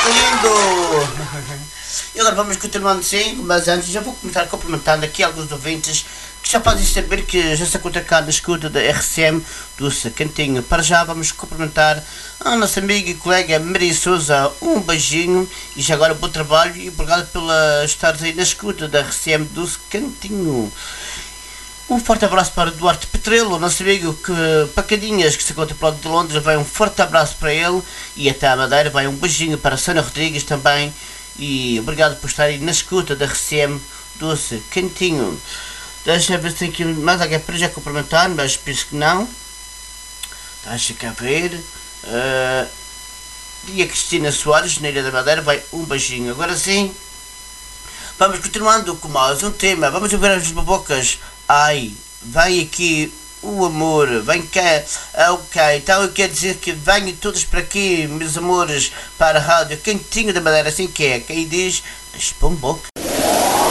lindo! E agora vamos continuando sim, mas antes já vou começar cumprimentando aqui alguns ouvintes que já podem saber que já se encontra cá na escuta da RCM do Cantinho. Para já vamos cumprimentar a nossa amiga e colega Maria Souza, um beijinho e já agora bom trabalho e obrigado pela estares aí na escuta da RCM do Cantinho. Um forte abraço para Duarte Petrelo, nosso amigo que Pacadinhas, que se encontra para o lado de Londres, vai um forte abraço para ele e até a Madeira vai um beijinho para a Sônia Rodrigues também e obrigado por estarem na escuta da RCM Doce Cantinho. Deixa ver se tem aqui mais alguém para já cumprimentar, mas penso que não. Deixa cá ver. E a Cristina Soares, na Ilha da Madeira, vai um beijinho. Agora sim, vamos continuando com mais um tema. Vamos ouvir as babocas. Ai, vem aqui o amor, vem cá. Ok, então eu quero dizer que venham todos para aqui, meus amores, para a rádio Cantinho da Madeira, assim que é. Quem diz, as bombocas.